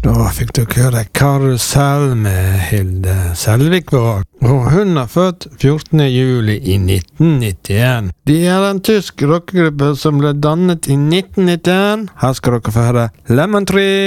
Da fikk dere høre Karusell med Hilde Selvik-Våg, og hun er født 14. juli i 1991. De er en tysk rockegruppe som ble dannet i 1991. Her skal dere få høre Lemon Tree.